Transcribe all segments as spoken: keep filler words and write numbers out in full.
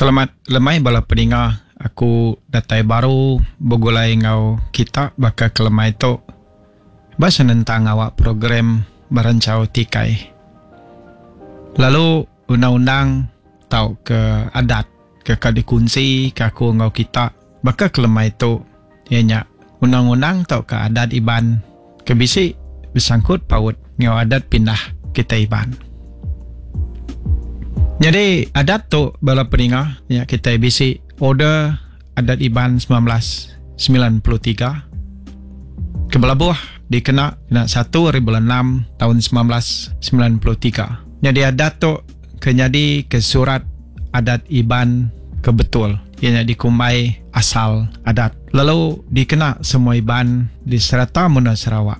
Selamat lemai bala pendengar. Aku datai baru begulai ngau kita baka kelemai tu bahasa tentang awak program berancau tikai. Lalu undang-undang tau ke adat ke kadikunsi ke aku ngau kita baka kelemai tu ianya undang-undang tau ke adat iban ke bisi bersangkut paut ngau adat pindah kita iban. Jadi adat tu bala pendengar ya kita bisi order adat iban sembilan belas sembilan puluh tiga kebala buah dikena kena satu hari bulan enam tahun sembilan belas sembilan puluh tiga. Jadi adat tu kenyadi ke surat adat iban kebetul ianya dikumbai asal adat. Lalu dikena semua iban di serata Muna Sarawak.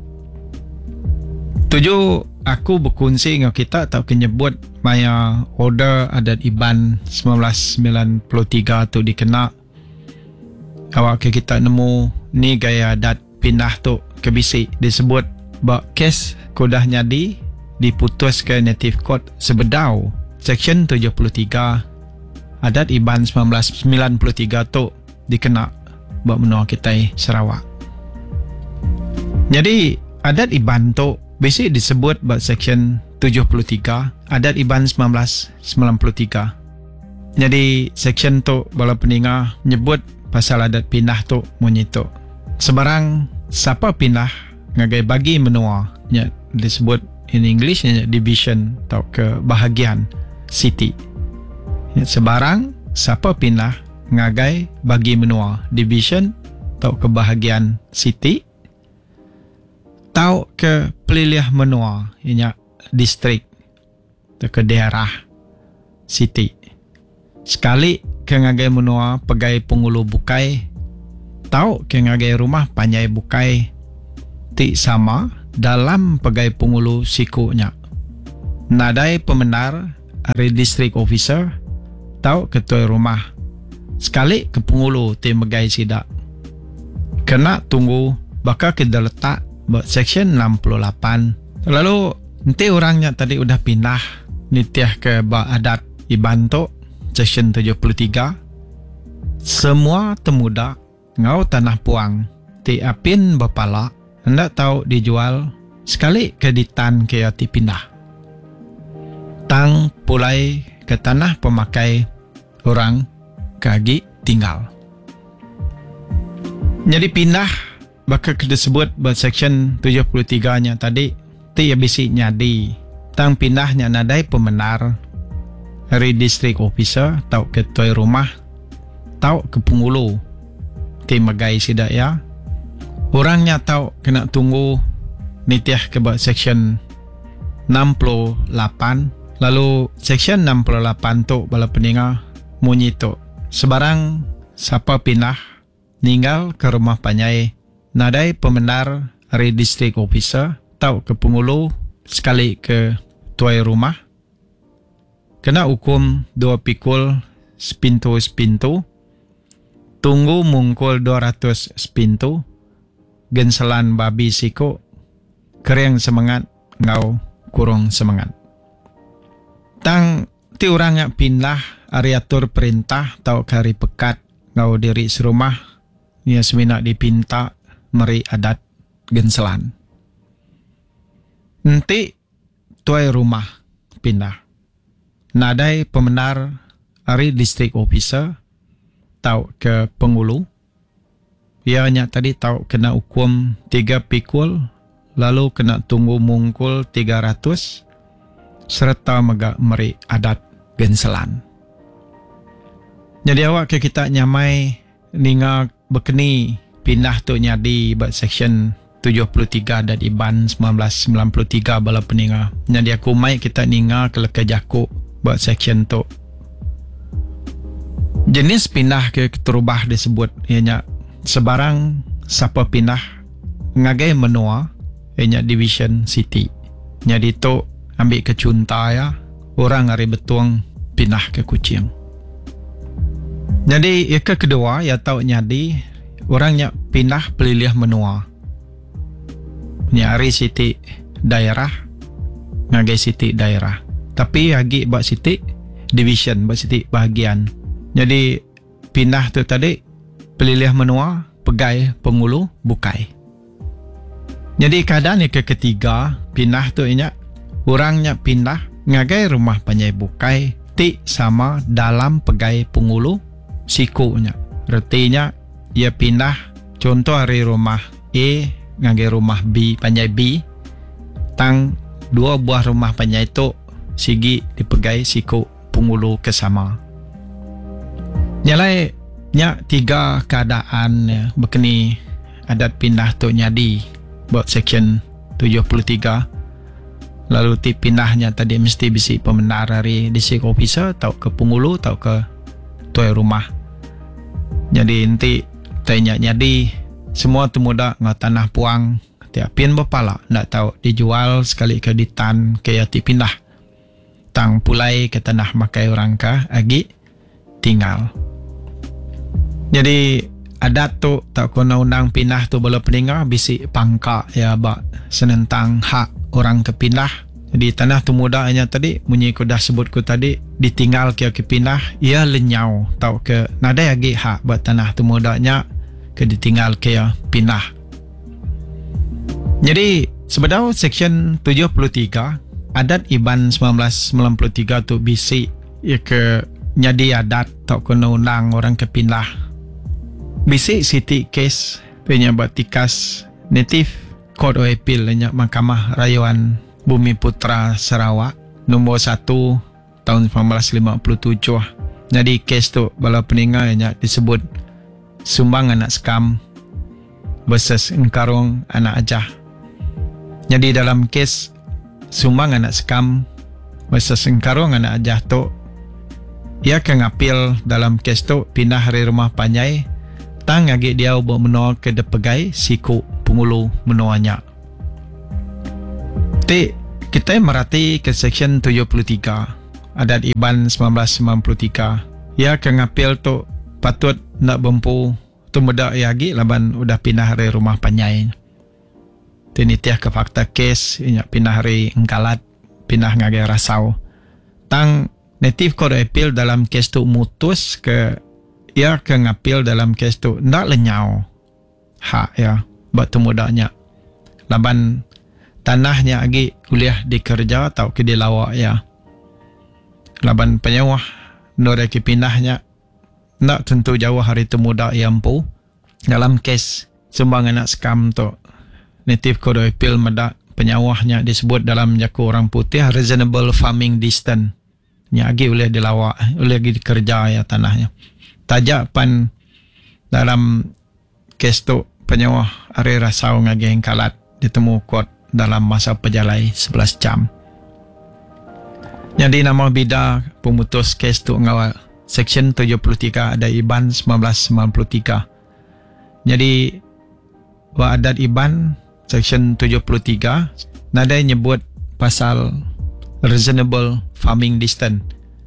Tujuh aku berkongsi dengan kita atau kenyebut maya order adat iban sembilan belas sembilan puluh tiga tu dikena awak ke kita nemu ni gaya adat pindah tu ke bisi disebut bak kes kodah nyadi diputus ke native court sebedau section tujuh puluh tiga adat iban sembilan belas sembilan puluh tiga tu dikena bak menua kita Sarawak. Jadi adat iban tu bisi disebut bak section tujuh puluh tiga adat iban sembilan belas sembilan puluh tiga. Jadi section tu bala pendengar nyebut pasal adat pindah tu munyitu. Sebarang siapa pindah ngagai bagi menua nya disebut in English nya division atau ke bahagian city. Ya, sebarang siapa pindah ngagai bagi menua division atau ke bahagian city tau ke pelilih menua ianya distrik atau ke daerah city. Sekali ke ngagai menua pegai pengulu bukai tau ke ngagai rumah panjai bukai ti sama dalam pegai pengulu sikunya. Nadai pemenar hari district officer tau ketua rumah sekali ke pengulu ti megai sidak kena tunggu bakal kita letak buat section enam puluh lapan. Lalu nanti orangnya tadi udah pindah nitiah ke bak adat iban tu section tujuh puluh tiga. Semua temuda ngau tanah puang ti apin bapala hendak tahu dijual sekali ke ditan ke ati pindah. Tang pulai ke tanah pemakai orang kagi tinggal. Jadi pindah bakal disebut buat section tujuh puluh tiga nya tadi ti bisi nyadi tang pindahnya nadai pemenar hari district officer tau ketua rumah tau ke pengulu ti megai sidak ya orangnya tau kena tunggu nitiah ke buat section enam puluh lapan. Lalu section enam puluh lapan tu bala pendengar munyi tu sebarang siapa pindah ninggal ke rumah panjai nadai pemenar hari district officer tau ke pengulu sekali ke tuai rumah kena hukum dua pikul sepintu sepintu tunggu mungkul dua ratus sepintu genselan babi siko kering semangat ngau kurung semangat. Tang ti orangnya pindah hari atur perintah tau kari pekat ngau diri serumah ia semina dipinta meri adat genselan. Nanti tuai rumah pindah. Nadai pemenar hari district officer tau ke pengulu. Ianya tadi tau kena hukum tiga pikul lalu kena tunggu mungkul tiga ratus serta mega meri adat genselan. Jadi awak ke kita nyamai ninga bekeni pindah tu nyadi buat section tujuh puluh tiga dan iban sembilan belas sembilan puluh tiga bala peningah. Jadi aku mai kita ninga ke leka jaku buat section tu. Jenis pindah ke terubah disebut ianya sebarang siapa pindah ngagai menua ianya division city. Jadi tu ambil ke cunta ya orang hari betuang pindah ke Kuching. Jadi ya ke kedua ya tau nyadi orangnya pindah pelilih menua. Nyari siti daerah ngagai siti daerah. Tapi agi bak siti division, berarti bahagian. Jadi pindah tu tadi pelilih menua, pegai, pengulu, bukai. Jadi keadaan yang ketiga, pindah tu inyak orangnya pindah ngagai rumah panjai bukai ti sama dalam pegai pengulu sikunya. Artinya ia pindah contoh hari rumah A ngagai rumah B panjai B, tang dua buah rumah panjai tu sigi dipegai siku pengulu kesama. Nyalai nya tiga keadaan ya, begini adat pindah tu nyadi buat section tujuh puluh tiga. Lalu ti pindahnya tadi mesti bisi pembenar dari district officer atau ke pengulu atau ke tuai rumah. Jadi nanti tanya nyadi semua tu muda ngau tanah puang tiap pin bapala ndak tahu dijual sekali ke ditan ke ti pindah. Tang pulai ke tanah makai orang ka agi tinggal. Jadi adat tu tak kena undang pindah tu bala peninggal bisi pangka ya ba senentang hak orang kepindah. Jadi tanah tu muda hanya tadi munyi ku dah sebut ku tadi ditinggal ke kepindah ia lenyau tau ke nada lagi hak buat tanah tu mudanya ke ditinggal ke pindah. Jadi sebenarnya section tujuh puluh tiga adat Iban seribu sembilan ratus sembilan puluh tiga tu bisi ya ke nyadi adat tak kena undang orang kepindah. Bisi city case penyebab tikas native court of appeal lenyap Mahkamah Rayuan Bumi Putra Sarawak nombor satu tahun seribu sembilan ratus lima puluh tujuh. Jadi case tu bala peninggal yang disebut Sumbang Anak Skam versus Engkarong Anak Ajah. Jadi dalam case Sumbang Anak Skam versus Engkarong Anak Ajah tu ia akan appeal dalam case tu pindah hari rumah panjai tang agi dia ubah menua ke depegai siku pengulu menuanya. Ti kita merhati ke section tujuh puluh tiga adat Iban seribu sembilan ratus sembilan puluh tiga. Ia akan appeal tu patut nak bempu tu muda lagi laban udah pindah hari rumah panjai. Ti nitiah ke fakta kes inya pindah hari Engkalat, pindah ngagai Rasau. Tang native court of appeal dalam kes tu mutus ke ia akan ngapil dalam kes tu ndak lenyau hak ya buat tu mudanya laban tanahnya lagi kuliah dikerja atau ke dilawak ya laban penyewah nora ke pindahnya ndak tentu jauh hari tu muda yang pu dalam kes Sumbang Anak Skam tu native court of appeal medak penyawahnya disebut dalam jaku orang putih reasonable farming distance nya lagi boleh dilawak boleh lagi dikerja ya tanahnya. Tajak pan dalam kes tu penyawah hari Rasau ngagi Engkalat ditemu kuat dalam masa perjalai sebelas jam. Jadi nama bida pemutus kes tu ngawal section tujuh puluh tiga ada Iban seribu sembilan ratus sembilan puluh tiga. Jadi wa adat Iban section tujuh puluh tiga nada nyebut pasal reasonable farming distance.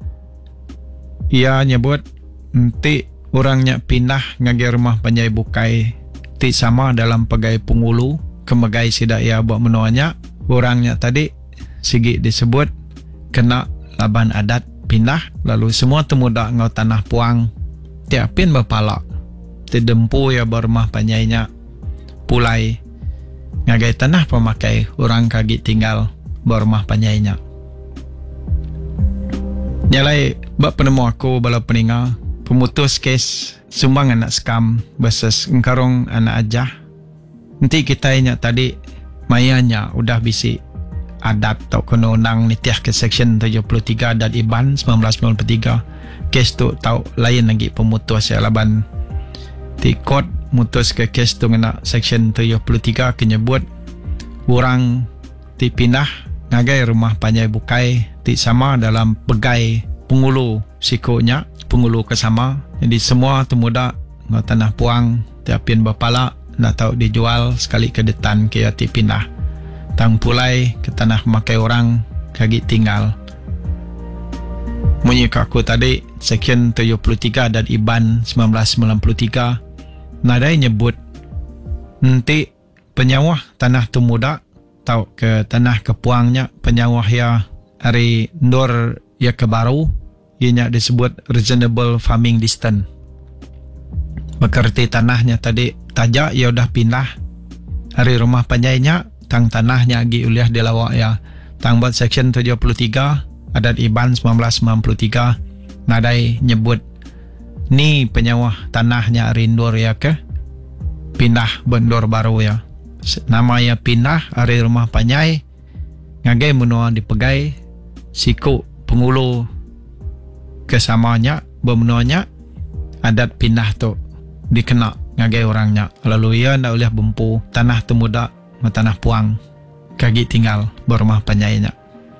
Ia nyebut nanti orangnya pindah ngagi rumah panjai bukai ti sama dalam pegai pengulu kemegai sidak ia buat menuanya orangnya tadi sigi disebut kena laban adat pindah lalu semua temuda ngau tanah puang tiapin berpalak ti dempu ya berumah panjainya pulai ngagai tanah pemakai orang kagi tinggal berumah panjainya. Nyalai bak penemu aku bala peninggal pemutus kes Sumbang Anak Skam versus Engkarong Anak Ajah. Nanti kita ingat tadi mayanya udah bisi adat atau kena undang nitiah ke section tujuh puluh tiga adat Iban seribu sembilan ratus sembilan puluh tiga. Kes tu tahu lain lagi pemutus ya laban ti court mutus ke kes tu kena section tujuh puluh tiga kenyebut orang ti pindah ngagai rumah panjai bukai ti sama dalam pegai pengulu sikonya pengulu kesama. Jadi semua temuda ngau tanah puang tiapin bapala nak tahu dijual sekali ke detan ke ti pindah tang pulai ke tanah makai orang kagi tinggal. Munyi aku tadi section tujuh puluh tiga adat Iban seribu sembilan ratus sembilan puluh tiga nadai nyebut nanti penyawah tanah temuda tahu ke tanah kepuangnya penyawah ya hari ndor ya ke baru ianya disebut reasonable farming distance. Berarti tanahnya tadi tajak ia udah pindah hari rumah panjainya tang tanahnya agi uliah dilawak ya tang buat section tujuh puluh tiga adat Iban seribu sembilan ratus sembilan puluh tiga nadai nyebut ni penyawah tanahnya rindur ya ke pindah bendor baru ya nama ya pindah hari rumah panjai ngagai menua dipegai siku pengulu kesamanya bermenuanya adat pindah tu dikena ngagai orangnya lalu ia nak oleh bempu tanah temuda tanah puang kaki tinggal berumah panjainya.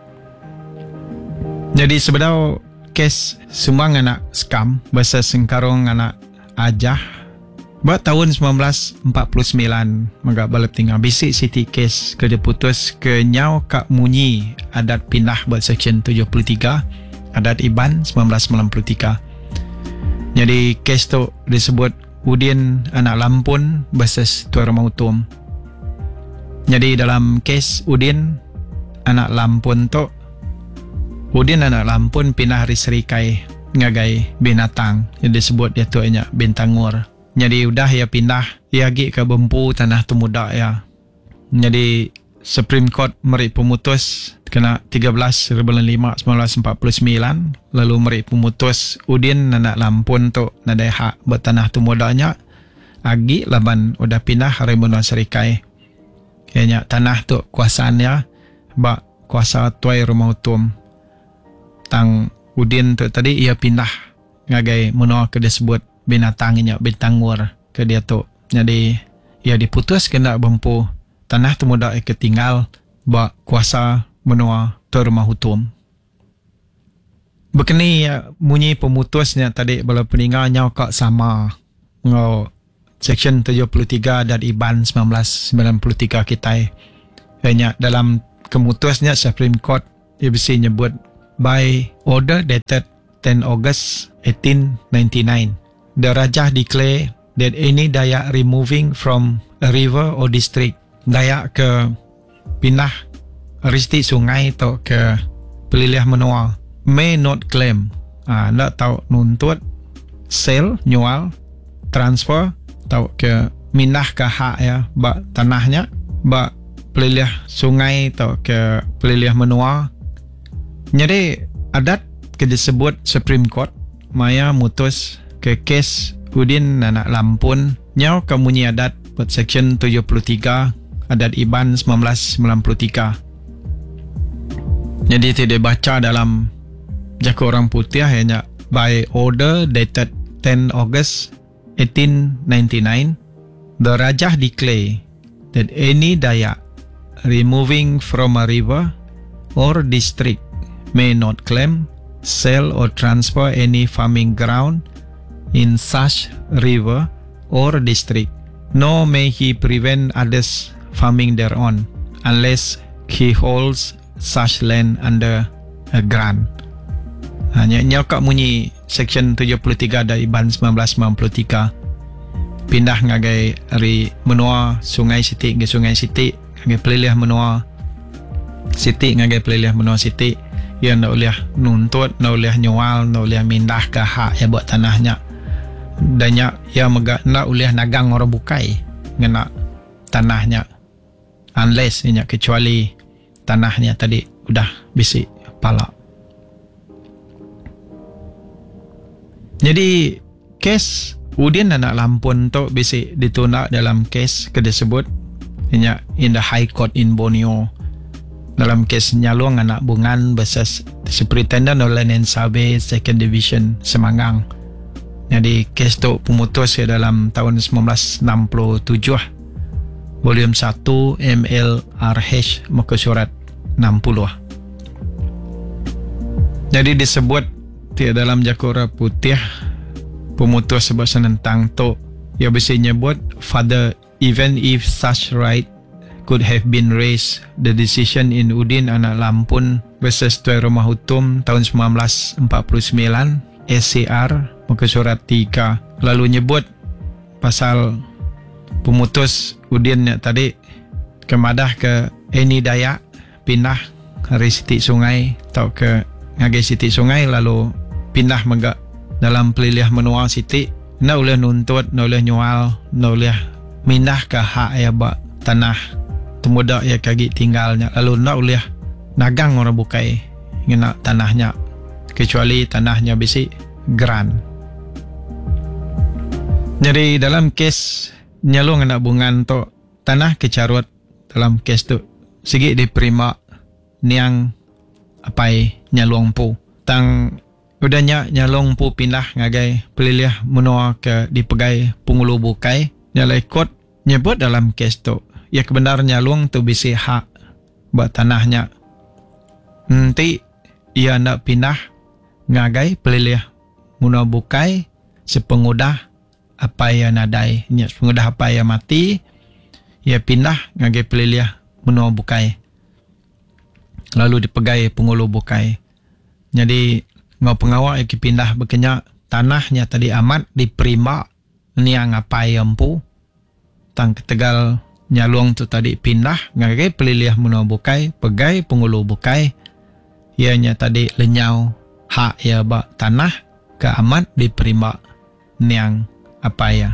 Jadi sebenarnya kes sumbang anak skam bahasa sengkarong anak ajah buat tahun seribu sembilan ratus empat puluh sembilan maka balik tinggal bisik siti kes ke diputus ke nyau kak munyi adat pindah buat section tujuh puluh tiga adat Iban seribu sembilan ratus sembilan puluh tiga. Jadi kes tu disebut Udin anak Lampun versus Tuan Rumah Utum. Jadi dalam kes Udin anak Lampun tu Udin anak Lampun pindah hari Serikai ngagai binatang yang disebut dia tu nya Bintangur. Jadi udah ya pindah ia gi ke Bempu tanah Temuda ya. Jadi Supreme Court meri pemutus kena tiga belas bulan lima seribu sembilan ratus empat puluh sembilan lalu meri pemutus Udin anak Lampun tu nadai hak bertanah Temudanya agi laban udah pindah hari Benua Serikai. Kayaknya tanah tu kuasaannya bak kuasa Tuai Rumah Utum tang Udin tu tadi ia pindah ngagai menua ke disebut binatangnya Bintangur ke dia tu. Jadi ia diputus kena Bempu tanah Temuda ketinggal bak kuasa menua Tuan Rumah Utum. Begini ya munyi pemutusnya tadi bala peninggalnya kak sama ngau section tujuh puluh tiga dan Iban seribu sembilan ratus sembilan puluh tiga kita. Hanya dalam kemutusnya Supreme Court ia bisa nyebut by order dated tenth August eighteen ninety-nine the Rajah declare that any Dayak removing from a river or district Dayak ke pindah ristik sungai atau ke pelilih menua may not claim ah nak tahu nuntut sell nyual transfer atau ke minah ke hak ya bak tanahnya bak pelilih sungai atau ke pelilih menua. Jadi adat ke disebut Supreme Court maya mutus ke kes Udin anak Lampun nyau kemunyi adat buat section tujuh puluh tiga adat Iban seribu sembilan ratus sembilan puluh tiga. Jadi tidak baca dalam jaka orang putih hanya by order dated tenth August eighteen ninety-nine the Rajah declare that any Dayak removing from a river or district may not claim, sell or transfer any farming ground in such river or district, nor may he prevent others farming thereon unless he holds such land under a grant. Hanya nyokak munyi section tujuh puluh tiga dari Iban seribu sembilan ratus sembilan puluh tiga pindah ngagai dari menua sungai Siti ke sungai Siti ngagai pelilih menua Siti ngagai pelilih menua Siti ia nak boleh nuntut nak boleh nyual nak boleh mindah ke hak ya buat tanahnya dan ia megak nak boleh nagang orang bukai ngena tanahnya unless inya kecuali tanahnya tadi udah bisik pala. Jadi kes Udin anak Lampun tu bisik ditunda dalam kes ke disebut inya in the High Court in Borneo dalam kes nyalung anak Bungan versus Superintendent of Land and Survey Second Division Semangang. Jadi kes tu pemutus ya dalam tahun seribu sembilan ratus enam puluh tujuh volume satu M L R H muka surat enam puluh. Jadi disebut di dalam Jakura Putih pemutus sebab senentang tu ia bisa nyebut further even if such right could have been raised the decision in Udin anak Lampun versus Tuan Rumah Utum tahun seribu sembilan ratus empat puluh sembilan S C R muka surat tiga lalu nyebut pasal pemutus Udin yang tadi kemadah ke any Dayak pindah dari Siti Sungai atau ke ngagai Siti Sungai lalu pindah megak dalam pelilih menua siti na boleh nuntut, na boleh nyual, na boleh mindah ke hak ya bak tanah temuda ya kagi tinggalnya, lalu na boleh nagang orang bukai ngena tanahnya kecuali tanahnya bisi grant. Jadi dalam kes nyalung anak bungan tu tanah kecarut dalam kes tu sigi diterima niang apai nyalung pu tang udahnya nyalung pu pindah ngagai pelilih menua ke dipegai pengulu bukai nyalai kot nyebut dalam kes tu ya kebenar nyalung tu bisi hak buat tanahnya nanti ia nak pindah ngagai pelilih menua bukai sepengudah apa yang nadai nya sepengudah apa yang mati ia pindah ngagai pelilih menua bukai lalu dipegai pengulu bukai. Jadi ngau pengawal yang pindah berkenyak tanahnya tadi amat diperima niang apa yang pu tang ketegal nyalung tu tadi pindah ngagai pelilih menua bukai pegai pengulu bukai ianya tadi lenyau hak ya bak tanah ke amat diperima niang apa ya.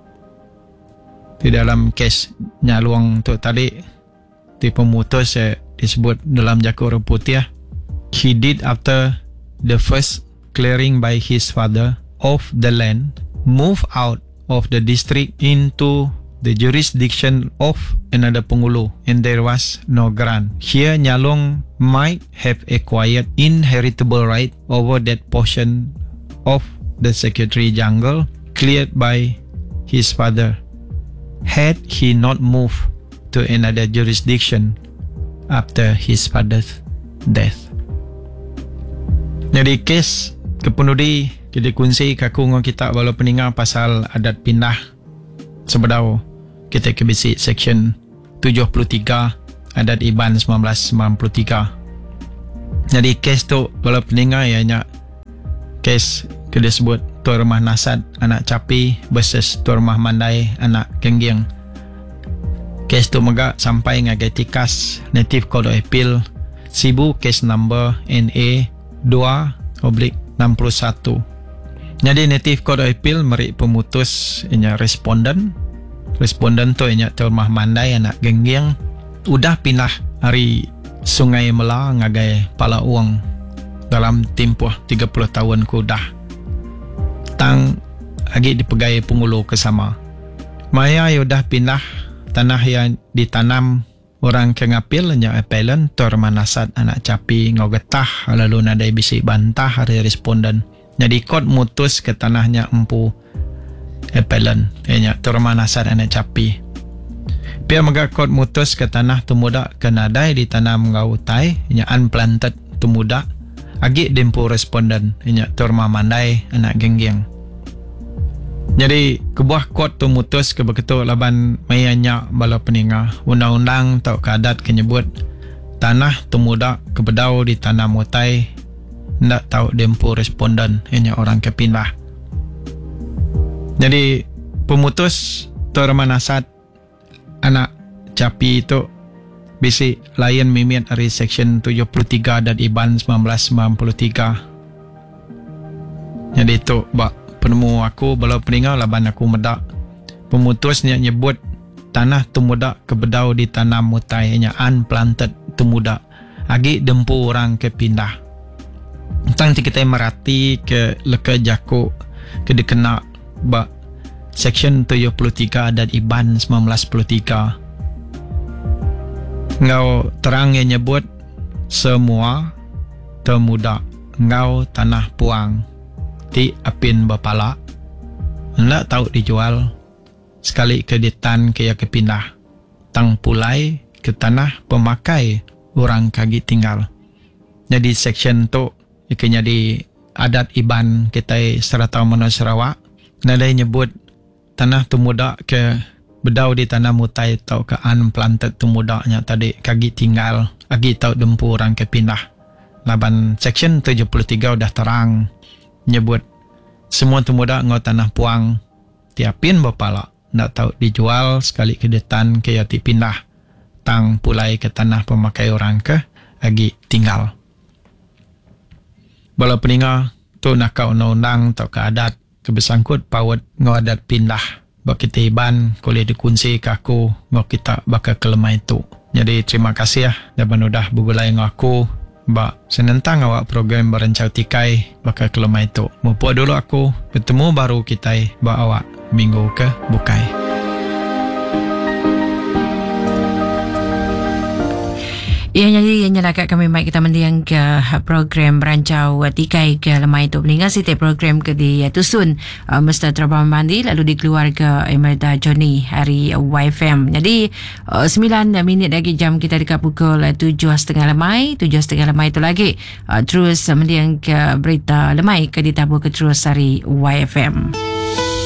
Di dalam kes nyalung tu tadi di pemutus eh, disebut dalam Jakut Orang Putih, he did after the first clearing by his father of the land, move out of the district into the jurisdiction of another Pengulu, and there was no grant. Here Nyalong might have acquired inheritable right over that portion of the secretary jungle cleared by his father, had he not moved to another jurisdiction after his father's death. Jadi kes kepenudi jadi kunci kaku ngau kita walau peningat pasal adat pindah sebedau kita ke bisi section tujuh puluh tiga adat Iban seribu sembilan ratus sembilan puluh tiga. Jadi kes tu walau peningat ianya kes ke disebut Tuan Rumah Nasad anak Capi versus Tuan Rumah Mandai anak Gengging. Kes tu megak sampai ngagai tikas Native Court of Appeal Sibu kes number N A dua oblik enam puluh satu. Jadi Native Court of Appeal meri pemutus inya responden. Responden tu inya Tuan Rumah Mandai anak Gengging udah pindah hari Sungai Mela ngagai Pala Uang dalam tempoh tiga puluh tahun ku dah. Tang lagi dipegai pengulu kesama. Maya udah pindah tanah yang ditanam orang kengapil nya appellant Tuan Rumah Nasad anak Capi ngau getah lalu nadai bisi bantah hari responden. Jadi kot mutus ke tanahnya empu appellant nya Tuan Rumah Nasad anak Capi. Pia mega kot mutus ke tanah tumuda ke nadai ditanam ngau utai nya unplanted tumuda agi dempu responden nya Tuan Rumah Mandai anak Gengging. Jadi kebuah kot tu mutus ke beketuk laban mayanya bala peninga undang-undang tau kadat kenyebut tanah temuda kebedau di tanah mutai ndak tahu dempu responden hanya orang kepindah. Jadi pemutus Tuan Rumah Nasad anak Capi itu bisi layan mimit dari section tujuh puluh tiga dan Iban seribu sembilan ratus sembilan puluh tiga. Jadi itu bak penemu aku bala peninga laban aku medak pemutusnya nyebut tanah temuda kebedau di tanah mutai nya unplanted temuda agi dempu orang kepindah. Tang kita merati ke leka jaku ke dikena bak section tujuh puluh tiga dan Iban seribu sembilan ratus sepuluh tiga. Ngau terang yang nyebut semua temuda ngau tanah puang ti apin bapala ndak tahu dijual sekali ke ditan ke ya kepindah tang pulai ke tanah pemakai orang kagi tinggal. Jadi section tu ikannya di adat Iban kita serata Menua Sarawak nadai nyebut tanah temuda ke bedau di tanah mutai tau ke unplanted temudanya tadi kagi tinggal agi tau dempu orang kepindah. Laban section tujuh puluh tiga udah terang nyebut semua temuda ngau tanah puang tiapin bapala ndak tahu dijual sekali ke detan ke yati pindah tang pulai ke tanah pemakai orang ke agi tinggal. Bala peninga tu nak ka undang-undang atau ke adat kebesangkut pawat ngadat pindah bakitiban boleh dikunci ke aku ngau kita bakal kelemah itu. Jadi terima kasih ya dan udah bugulai ngau aku ba senentang awak program Berancau Tikai bakal kelemah itu. Mumpuk dulu aku bertemu baru kita ba awak minggu ke bukai. Yang jadi yang nyalakan kami baik kita mendiang ke program Berancau Tikai ke lemai itu meninggal setiap program ke di Tusun uh, Mesta Terbang Mandi lalu dikeluar ke Imelda Johnny hari Y F M. Jadi uh, sembilan minit lagi jam kita dekat pukul tujuh setengah lemai tujuh setengah lemai itu lagi uh, terus mendiang ke berita lemai ke ditabur ke terus hari Y F M.